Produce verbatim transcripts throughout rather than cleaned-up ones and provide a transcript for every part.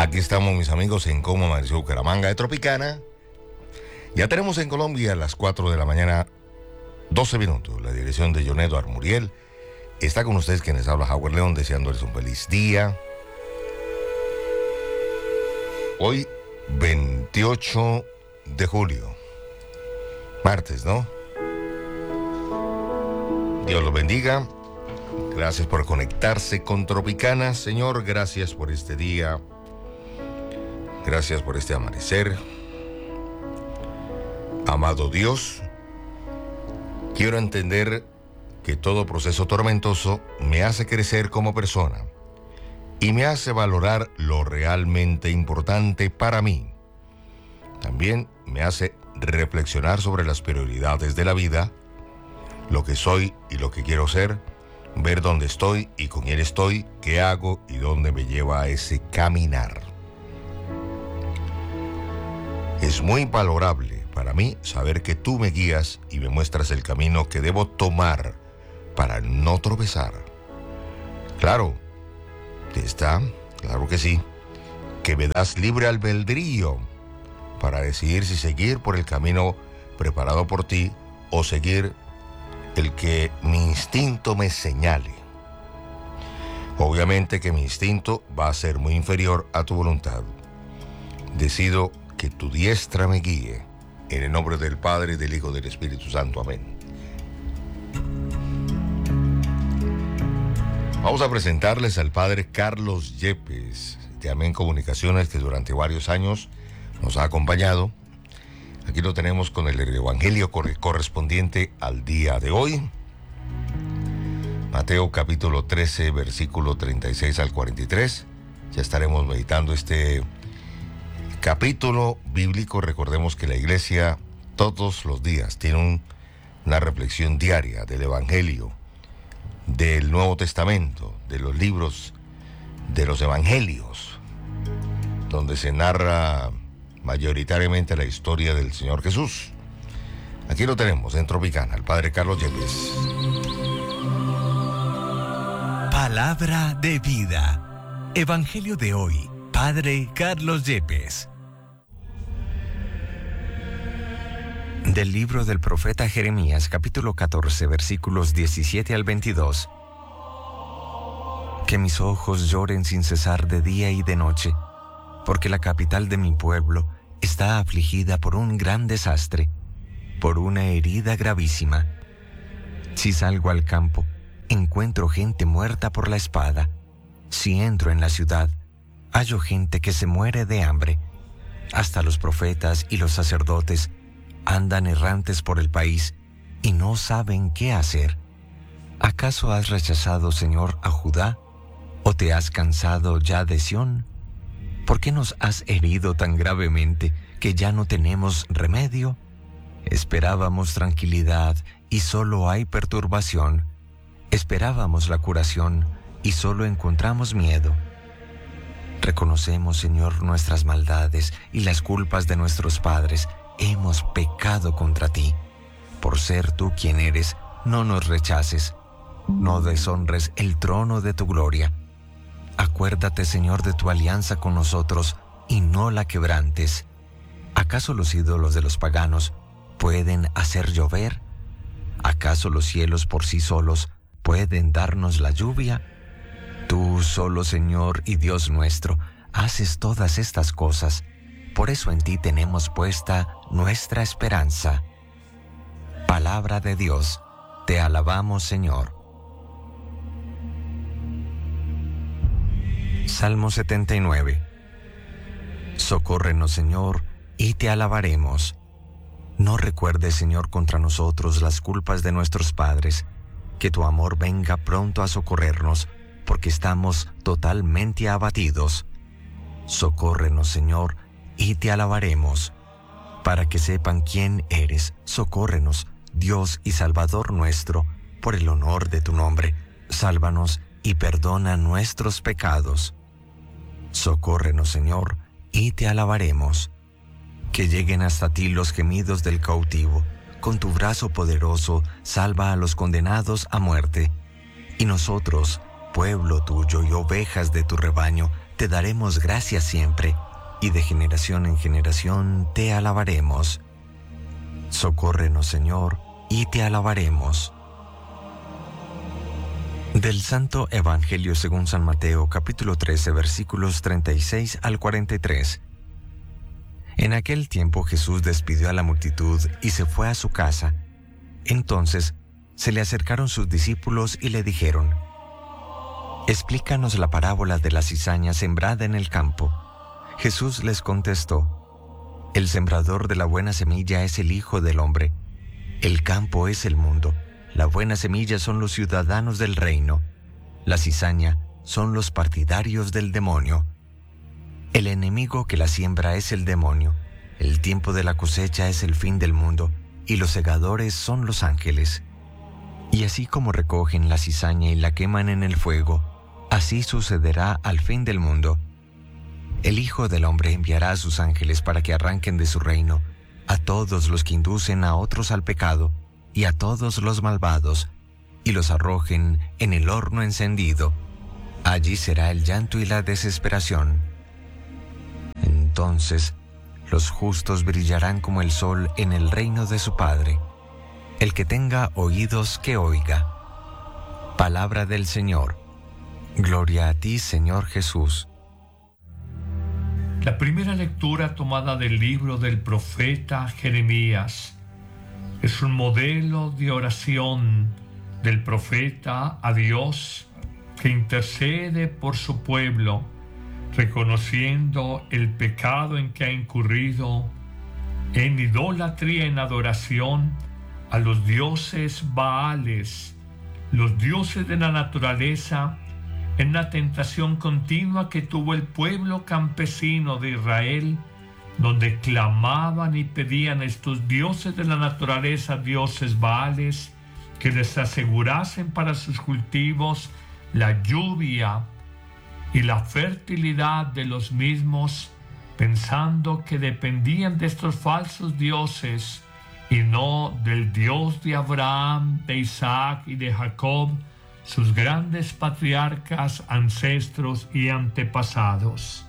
Aquí estamos, mis amigos, en Cómo Amaneció Bucaramanga de Tropicana. Ya tenemos en Colombia a las cuatro de la mañana, doce minutos. La dirección de John Edward Muriel. Está con ustedes quienes habla Howard León, deseándoles un feliz día. Hoy, veintiocho de julio. Martes, ¿no? Dios los bendiga. Gracias por conectarse con Tropicana. Señor, gracias por este día. Gracias por este amanecer. Amado Dios, quiero entender que todo proceso tormentoso me hace crecer como persona y me hace valorar lo realmente importante para mí. También me hace reflexionar sobre las prioridades de la vida, lo que soy y lo que quiero ser, ver dónde estoy y con quién estoy, qué hago y dónde me lleva ese caminar. Es muy valorable para mí saber que tú me guías y me muestras el camino que debo tomar para no tropezar. Claro, está, claro que sí, que me das libre albedrío para decidir si seguir por el camino preparado por ti o seguir el que mi instinto me señale. Obviamente que mi instinto va a ser muy inferior a tu voluntad. Decido que tu diestra me guíe, en el nombre del Padre, del Hijo y del Espíritu Santo. Amén. Vamos a presentarles al Padre Carlos Yepes, de Amén Comunicaciones, que durante varios años nos ha acompañado. Aquí lo tenemos con el Evangelio correspondiente al día de hoy. Mateo capítulo trece, versículo treinta y seis al cuarenta y tres. Ya estaremos meditando este capítulo bíblico. Recordemos que la iglesia todos los días tiene un, una reflexión diaria del Evangelio, del Nuevo Testamento, de los libros de los Evangelios, donde se narra mayoritariamente la historia del Señor Jesús. Aquí lo tenemos en Tropicana, el Padre Carlos Yepes. Palabra de vida. Evangelio de hoy, Padre Carlos Yepes. Del libro del profeta Jeremías, capítulo catorce, versículos diecisiete al veintidós. Que mis ojos lloren sin cesar de día y de noche, porque la capital de mi pueblo está afligida por un gran desastre, por una herida gravísima. Si salgo al campo, encuentro gente muerta por la espada. Si entro en la ciudad, hallo gente que se muere de hambre. Hasta los profetas y los sacerdotes andan errantes por el país y no saben qué hacer. ¿Acaso has rechazado, Señor, a Judá? ¿O te has cansado ya de Sión? ¿Por qué nos has herido tan gravemente que ya no tenemos remedio? Esperábamos tranquilidad y solo hay perturbación. Esperábamos la curación y solo encontramos miedo. Reconocemos, Señor, nuestras maldades y las culpas de nuestros padres. Hemos pecado contra ti. Por ser tú quien eres, no nos rechaces. No deshonres el trono de tu gloria. Acuérdate, Señor, de tu alianza con nosotros y no la quebrantes. ¿Acaso los ídolos de los paganos pueden hacer llover? ¿Acaso los cielos por sí solos pueden darnos la lluvia? Tú solo, Señor y Dios nuestro, haces todas estas cosas. Por eso en ti tenemos puesta nuestra esperanza. Palabra de Dios, te alabamos, Señor. Salmo setenta y nueve. Socórrenos, Señor, y te alabaremos. No recuerdes, Señor, contra nosotros las culpas de nuestros padres. Que tu amor venga pronto a socorrernos, porque estamos totalmente abatidos. Socórrenos, Señor, y te alabaremos. Para que sepan quién eres, socórrenos, Dios y Salvador nuestro, por el honor de tu nombre. Sálvanos y perdona nuestros pecados. Socórrenos, Señor, y te alabaremos. Que lleguen hasta ti los gemidos del cautivo. Con tu brazo poderoso, salva a los condenados a muerte. Y nosotros, pueblo tuyo y ovejas de tu rebaño, te daremos gracias siempre, y de generación en generación te alabaremos. Socórrenos, Señor, y te alabaremos. Del Santo Evangelio según San Mateo, capítulo trece, versículos treinta y seis al cuarenta y tres. En aquel tiempo Jesús despidió a la multitud y se fue a su casa. Entonces se le acercaron sus discípulos y le dijeron: «Explícanos la parábola de la cizaña sembrada en el campo». Jesús les contestó: «El sembrador de la buena semilla es el Hijo del Hombre. El campo es el mundo. La buena semilla son los ciudadanos del reino. La cizaña son los partidarios del demonio. El enemigo que la siembra es el demonio. El tiempo de la cosecha es el fin del mundo, y los segadores son los ángeles. Y así como recogen la cizaña y la queman en el fuego, así sucederá al fin del mundo. El Hijo del Hombre enviará a sus ángeles para que arranquen de su reino a todos los que inducen a otros al pecado y a todos los malvados, y los arrojen en el horno encendido. Allí será el llanto y la desesperación. Entonces los justos brillarán como el sol en el reino de su Padre. El que tenga oídos, que oiga». Palabra del Señor. Gloria a ti, Señor Jesús. La primera lectura tomada del libro del profeta Jeremías es un modelo de oración del profeta a Dios, que intercede por su pueblo, reconociendo el pecado en que ha incurrido en idolatría, en adoración a los dioses Baales, los dioses de la naturaleza, en la tentación continua que tuvo el pueblo campesino de Israel, donde clamaban y pedían a estos dioses de la naturaleza, dioses Baales, que les asegurasen para sus cultivos la lluvia y la fertilidad de los mismos, pensando que dependían de estos falsos dioses y no del Dios de Abraham, de Isaac y de Jacob, sus grandes patriarcas, ancestros y antepasados.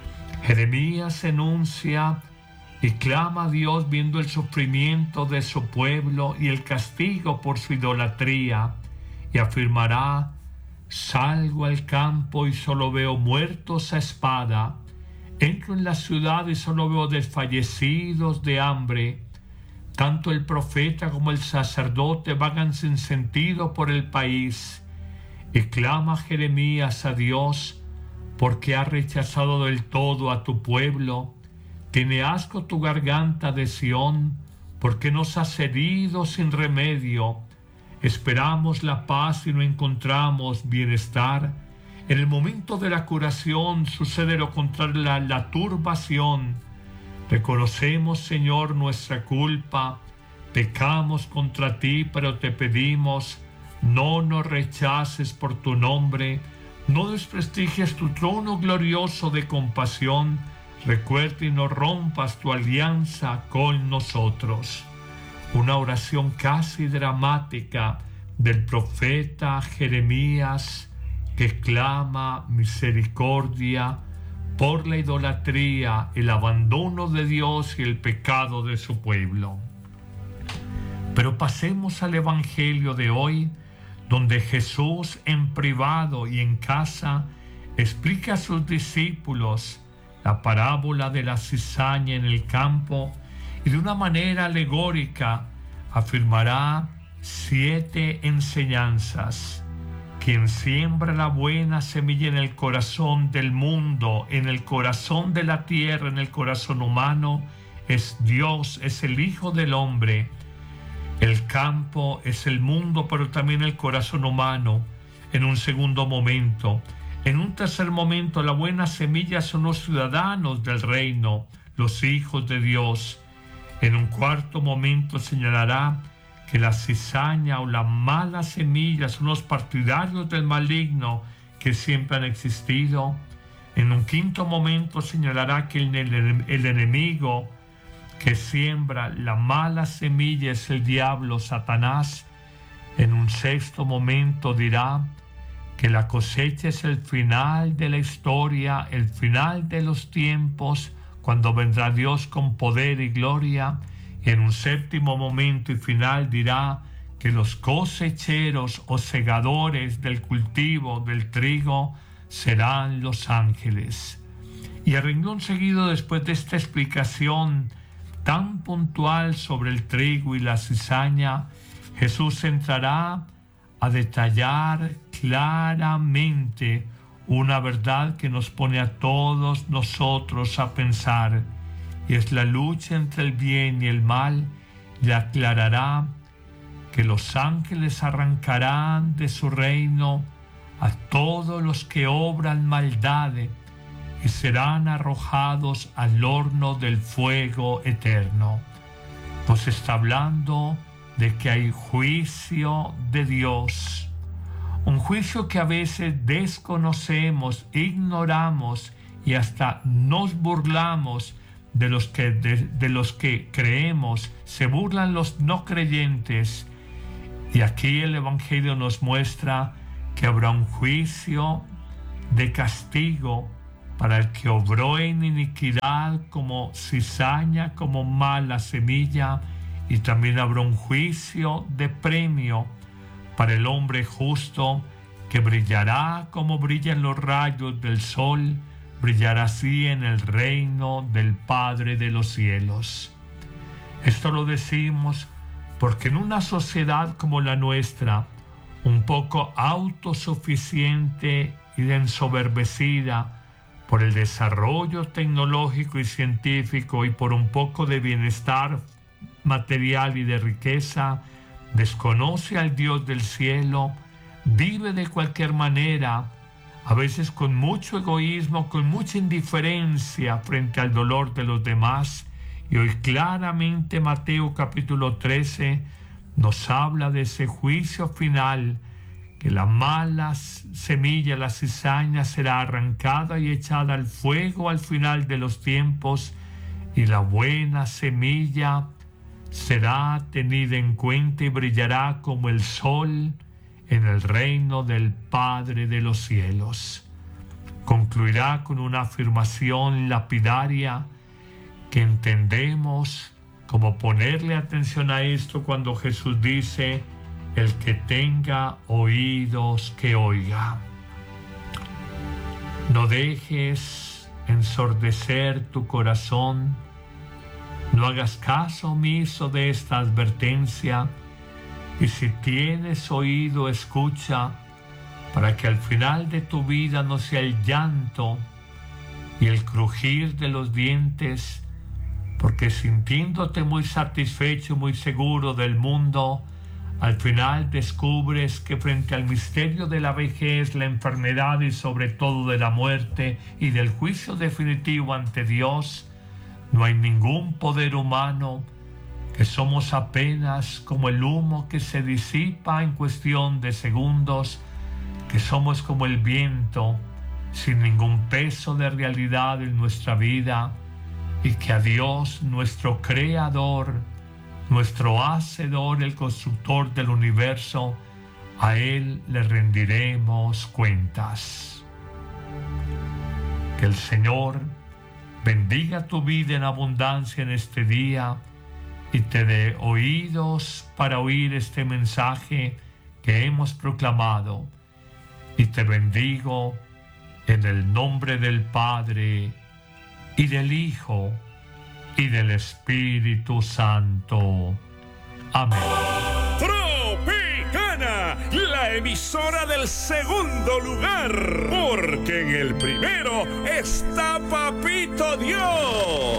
Jeremías enuncia y clama a Dios viendo el sufrimiento de su pueblo y el castigo por su idolatría, y afirmará: «Salgo al campo y solo veo muertos a espada. Entro en la ciudad y solo veo desfallecidos de hambre. Tanto el profeta como el sacerdote vagan sin sentido por el país». Y clama Jeremías a Dios porque ha rechazado del todo a tu pueblo. Tiene asco tu garganta de Sión, porque nos has herido sin remedio. Esperamos la paz y no encontramos bienestar. En el momento de la curación sucede lo contrario, la, la turbación. Reconocemos, Señor, nuestra culpa. Pecamos contra ti, pero te pedimos: no nos rechaces por tu nombre, no desprestigies tu trono glorioso de compasión. Recuerda y no rompas tu alianza con nosotros. Una oración casi dramática del profeta Jeremías, que clama misericordia por la idolatría, el abandono de Dios y el pecado de su pueblo. Pero pasemos al Evangelio de hoy, donde Jesús en privado y en casa explica a sus discípulos la parábola de la cizaña en el campo, y de una manera alegórica afirmará siete enseñanzas. Quien siembra la buena semilla en el corazón del mundo, en el corazón de la tierra, en el corazón humano, es Dios, es el Hijo del Hombre. El campo es el mundo, pero también el corazón humano. En un segundo momento, en un tercer momento, la buena semilla son los ciudadanos del reino, los hijos de Dios. En un cuarto momento señalará que la cizaña o la mala semilla son los partidarios del maligno que siempre han existido. En un quinto momento señalará que el, el, el enemigo que siembra la mala semilla es el diablo, Satanás. En un sexto momento dirá que la cosecha es el final de la historia, el final de los tiempos, cuando vendrá Dios con poder y gloria, y en un séptimo momento y final dirá que los cosecheros o segadores del cultivo del trigo serán los ángeles. Y a renglón seguido, después de esta explicación tan puntual sobre el trigo y la cizaña, Jesús entrará a detallar claramente una verdad que nos pone a todos nosotros a pensar, y es la lucha entre el bien y el mal, y aclarará que los ángeles arrancarán de su reino a todos los que obran maldad y serán arrojados al horno del fuego eterno. Nos está hablando de que hay juicio de Dios, un juicio que a veces desconocemos, ignoramos y hasta nos burlamos de los que, de, de los que creemos. Se burlan los no creyentes, y aquí el Evangelio nos muestra que habrá un juicio de castigo para el que obró en iniquidad como cizaña, como mala semilla, y también habrá un juicio de premio para el hombre justo, que brillará como brillan los rayos del sol, brillará así en el reino del Padre de los cielos. Esto lo decimos porque en una sociedad como la nuestra, un poco autosuficiente y ensoberbecida por el desarrollo tecnológico y científico y por un poco de bienestar material y de riqueza, desconoce al Dios del cielo, vive de cualquier manera, a veces con mucho egoísmo, con mucha indiferencia frente al dolor de los demás. Y hoy claramente Mateo capítulo trece nos habla de ese juicio final, que la mala semilla, la cizaña, será arrancada y echada al fuego al final de los tiempos, y la buena semilla será tenida en cuenta y brillará como el sol en el reino del Padre de los cielos. Concluirá con una afirmación lapidaria que entendemos como ponerle atención a esto cuando Jesús dice: el que tenga oídos que oiga. No dejes ensordecer tu corazón, no hagas caso omiso de esta advertencia, y si tienes oído, escucha, para que al final de tu vida no sea el llanto y el crujir de los dientes, porque sintiéndote muy satisfecho, muy seguro del mundo, al final descubres que frente al misterio de la vejez, la enfermedad y sobre todo de la muerte y del juicio definitivo ante Dios, no hay ningún poder humano, que somos apenas como el humo que se disipa en cuestión de segundos, que somos como el viento, sin ningún peso de realidad en nuestra vida, y que a Dios, nuestro Creador, nuestro Hacedor, el Constructor del universo, a Él le rendiremos cuentas. Que el Señor bendiga tu vida en abundancia en este día y te dé oídos para oír este mensaje que hemos proclamado. Y te bendigo en el nombre del Padre, y del Hijo, y del Espíritu Santo. Amén. Tropicana, la emisora del segundo lugar, porque en el primero está Papito Dios.